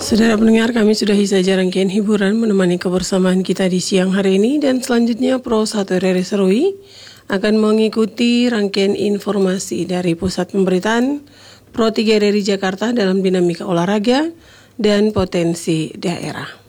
Saudara pendengar, kami sudahi saja rangkaian hiburan menemani kebersamaan kita di siang hari ini, dan selanjutnya Pro 1 Rere Serui akan mengikuti rangkaian informasi dari Pusat Pemberitaan Pro 3 dari Jakarta dalam dinamika olahraga dan potensi daerah.